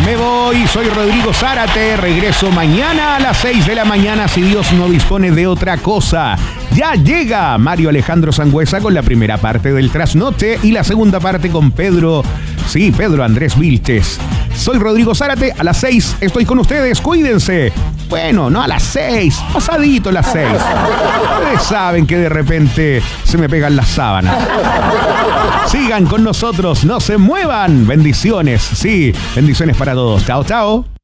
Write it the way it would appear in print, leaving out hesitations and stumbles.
Me voy, soy Rodrigo Zárate, regreso mañana a las 6 de la mañana si Dios no dispone de otra cosa. Ya llega Mario Alejandro Sangüesa con la primera parte del Trasnoche y la segunda parte con Pedro Andrés Vilches. Soy Rodrigo Zárate, a las 6 estoy con ustedes, cuídense. Bueno, no a las 6, pasadito las 6. Ustedes saben que de repente se me pegan las sábanas. Sigan con nosotros, no se muevan. Bendiciones, sí, bendiciones para todos. Chao, chao.